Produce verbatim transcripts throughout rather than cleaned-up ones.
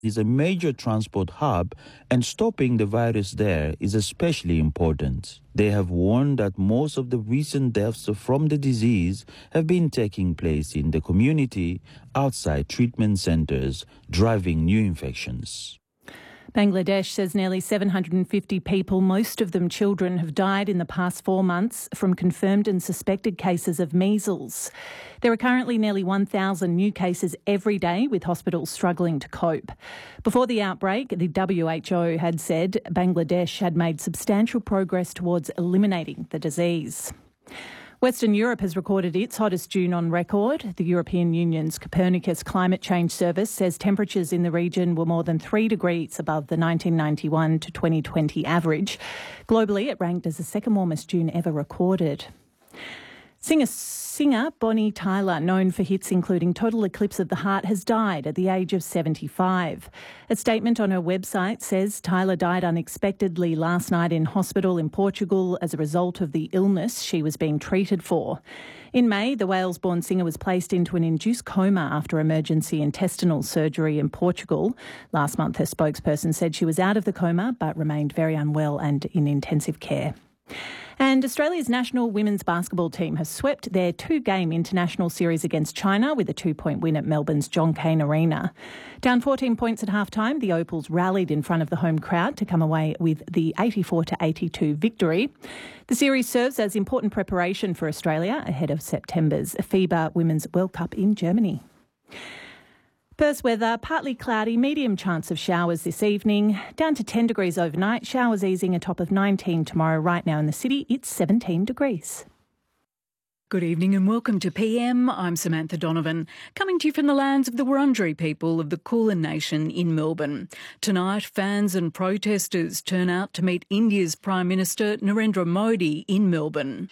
is a major transport hub, and stopping the virus there is especially important. They have warned that most of the recent deaths from the disease have been taking place in the community outside treatment centers, driving new infections. Bangladesh says nearly seven hundred fifty people, most of them children, have died in the past four months from confirmed and suspected cases of measles. There are currently nearly one thousand new cases every day, with hospitals struggling to cope. Before the outbreak, the W H O had said Bangladesh had made substantial progress towards eliminating the disease. Western Europe has recorded its hottest June on record. The European Union's Copernicus Climate Change Service says temperatures in the region were more than three degrees above the nineteen ninety-one to twenty twenty average. Globally, it ranked as the second warmest June ever recorded. Singer, singer Bonnie Tyler, known for hits including Total Eclipse of the Heart, has died at the age of seventy-five. A statement on her website says Tyler died unexpectedly last night in hospital in Portugal as a result of the illness she was being treated for. In May, the Wales-born singer was placed into an induced coma after emergency intestinal surgery in Portugal. Last month, her spokesperson said she was out of the coma but remained very unwell and in intensive care. And Australia's national women's basketball team has swept their two-game international series against China with a two-point win at Melbourne's John Cain Arena. Down fourteen points at half-time, the Opals rallied in front of the home crowd to come away with the eighty-four to eighty-two victory. The series serves as important preparation for Australia ahead of September's FIBA Women's World Cup in Germany. Perth's weather, partly cloudy, medium chance of showers this evening, down to ten degrees overnight, showers easing a top of nineteen tomorrow. Right now in the city, it's seventeen degrees. Good evening and welcome to P M. I'm Samantha Donovan, coming to you from the lands of the Wurundjeri people of the Kulin Nation in Melbourne. Tonight, fans and protesters turn out to meet India's Prime Minister Narendra Modi in Melbourne.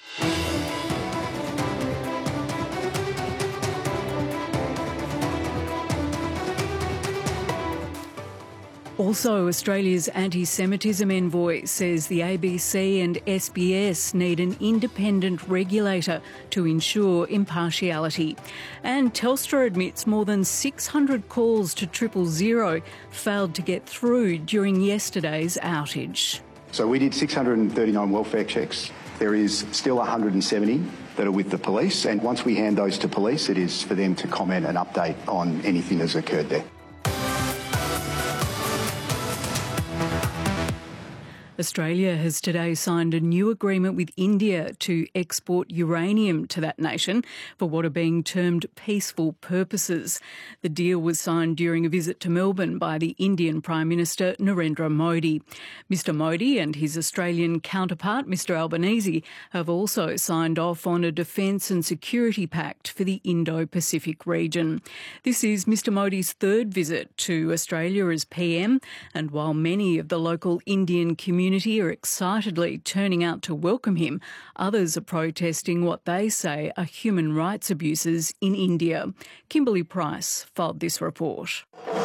Also, Australia's anti-Semitism envoy says the A B C and S B S need an independent regulator to ensure impartiality. And Telstra admits more than six hundred calls to triple zero failed to get through during yesterday's outage. So we did six hundred thirty-nine welfare checks. There is still one hundred seventy that are with the police, and once we hand those to police, it is for them to comment and update on anything that's occurred there. Australia has today signed a new agreement with India to export uranium to that nation for what are being termed peaceful purposes. The deal was signed during a visit to Melbourne by the Indian Prime Minister Narendra Modi. Mister Modi and his Australian counterpart, Mister Albanese, have also signed off on a defence and security pact for the Indo-Pacific region. This is Mister Modi's third visit to Australia as P M, and while many of the local Indian community are excitedly turning out to welcome him, others are protesting what they say are human rights abuses in India. Kimberly Price filed this report.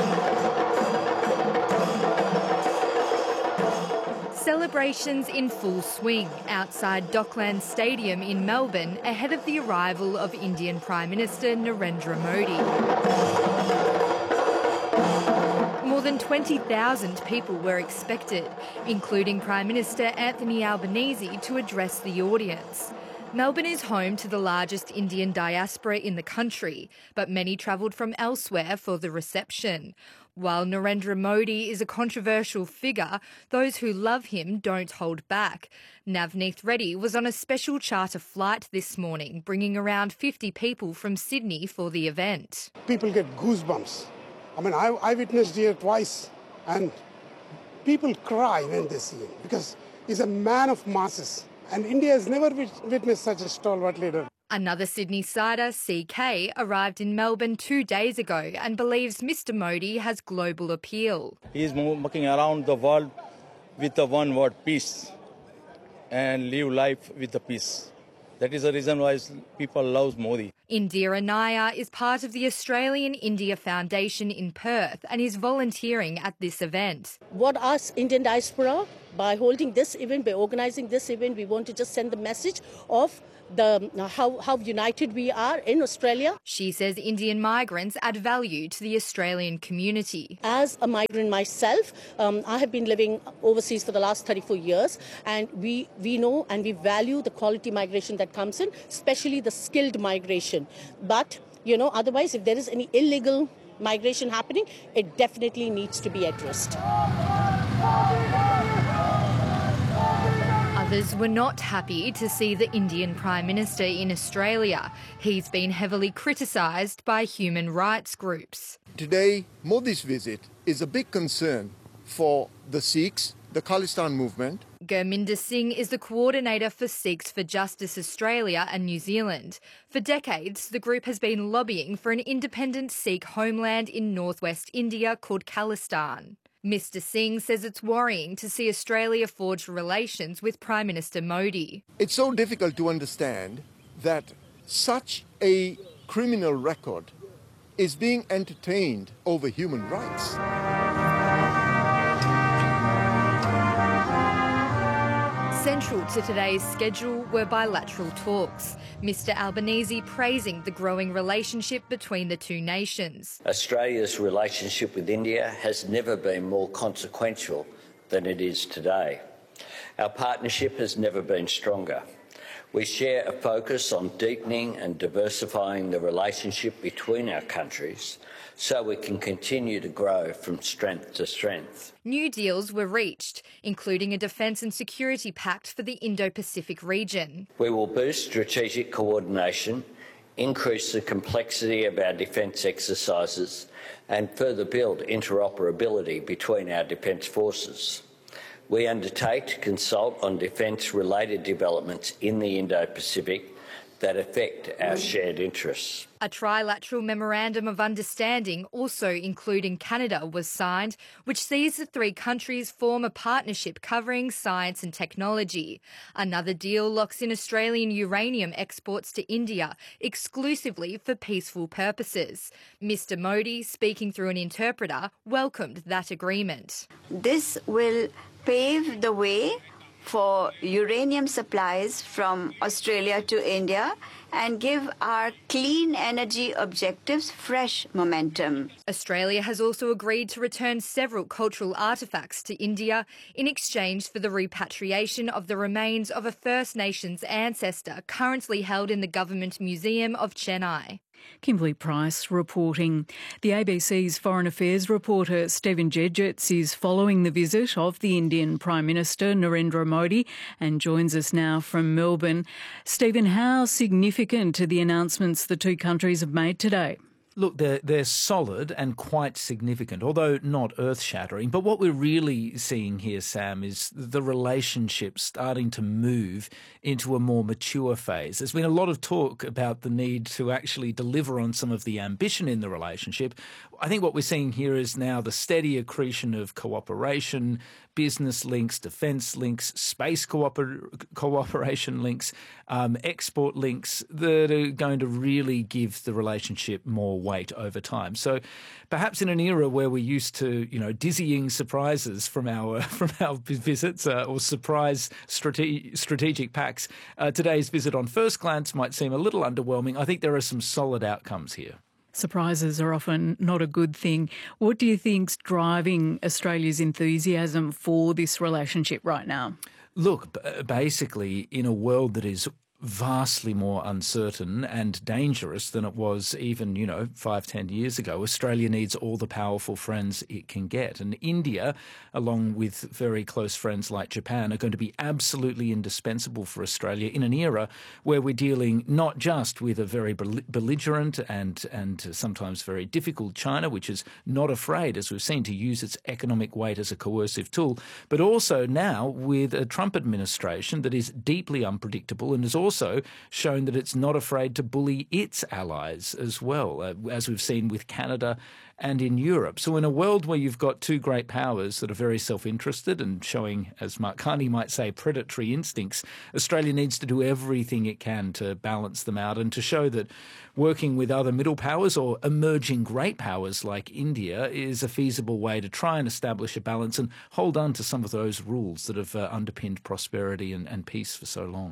Celebrations in full swing outside Docklands Stadium in Melbourne ahead of the arrival of Indian Prime Minister Narendra Modi. More than twenty thousand people were expected, including Prime Minister Anthony Albanese, to address the audience. Melbourne is home to the largest Indian diaspora in the country, but many travelled from elsewhere for the reception. While Narendra Modi is a controversial figure, those who love him don't hold back. Navneet Reddy was on a special charter flight this morning, bringing around fifty people from Sydney for the event. People get goosebumps. I mean, I, I witnessed here twice, and people cry when they see him because he's a man of masses. And India has never witnessed such a stalwart leader. Another Sydney-sider, C K, arrived in Melbourne two days ago and believes Mister Modi has global appeal. He is walking around the world with the one word, peace, and live life with the peace. That is the reason why people love Modi. Indira Nair is part of the Australian India Foundation in Perth and is volunteering at this event. What us Indian diaspora, by holding this event, by organising this event, we want to just send the message of the how, how united we are in Australia. She says Indian migrants add value to the Australian community. As a migrant myself, um, I have been living overseas for the last thirty-four years, and we, we know and we value the quality migration that comes in, especially the skilled migration. But, you know, otherwise, if there is any illegal migration happening, it definitely needs to be addressed. Others were not happy to see the Indian Prime Minister in Australia. He's been heavily criticised by human rights groups. Today, Modi's visit is a big concern for the Sikhs, the Khalistan movement. Gurminder Singh is the coordinator for Sikhs for Justice Australia and New Zealand. For decades, the group has been lobbying for an independent Sikh homeland in northwest India called Khalistan. Mister Singh says it's worrying to see Australia forge relations with Prime Minister Modi. It's so difficult to understand that such a criminal record is being entertained over human rights. Central to today's schedule were bilateral talks. Mister Albanese praising the growing relationship between the two nations. Australia's relationship with India has never been more consequential than it is today. Our partnership has never been stronger. We share a focus on deepening and diversifying the relationship between our countries so we can continue to grow from strength to strength. New deals were reached, including a defence and security pact for the Indo-Pacific region. We will boost strategic coordination, increase the complexity of our defence exercises and further build interoperability between our defence forces. We undertake to consult on defence-related developments in the Indo-Pacific that affect our shared interests. A trilateral memorandum of understanding, also including Canada, was signed, which sees the three countries form a partnership covering science and technology. Another deal locks in Australian uranium exports to India exclusively for peaceful purposes. Mister Modi, speaking through an interpreter, welcomed that agreement. This will pave the way for uranium supplies from Australia to India and give our clean energy objectives fresh momentum. Australia has also agreed to return several cultural artefacts to India in exchange for the repatriation of the remains of a First Nations ancestor currently held in the Government Museum of Chennai. Kimberly Price reporting. The A B C's Foreign Affairs reporter Stephen Jedgetts is following the visit of the Indian Prime Minister Narendra Modi and joins us now from Melbourne. Stephen, how significant are the announcements the two countries have made today? Look, they're, they're solid and quite significant, although not earth-shattering. But what we're really seeing here, Sam, is the relationship starting to move into a more mature phase. There's been a lot of talk about the need to actually deliver on some of the ambition in the relationship. I think what we're seeing here is now the steady accretion of cooperation, business links, defence links, space cooper- cooperation links, um, export links that are going to really give the relationship more weight over time. So perhaps in an era where we're used to, you know, dizzying surprises from our from our visits uh, or surprise strate- strategic pacts, uh, today's visit on first glance might seem a little underwhelming. I think there are some solid outcomes here. Surprises are often not a good thing. What do you think's driving Australia's enthusiasm for this relationship right now? Look, basically, in a world that is vastly more uncertain and dangerous than it was even, you know, five, ten years ago, Australia needs all the powerful friends it can get. And India, along with very close friends like Japan, are going to be absolutely indispensable for Australia in an era where we're dealing not just with a very belligerent and, and sometimes very difficult China, which is not afraid, as we've seen, to use its economic weight as a coercive tool, but also now with a Trump administration that is deeply unpredictable and is also also shown that it's not afraid to bully its allies as well, uh, as we've seen with Canada and in Europe. So in a world where you've got two great powers that are very self-interested and showing, as Mark Carney might say, predatory instincts, Australia needs to do everything it can to balance them out and to show that working with other middle powers or emerging great powers like India is a feasible way to try and establish a balance and hold on to some of those rules that have uh, underpinned prosperity and, and peace for so long.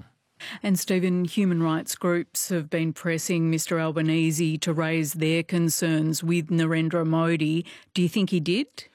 And Stephen, human rights groups have been pressing Mr Albanese to raise their concerns with Narendra Modi. Do you think he did?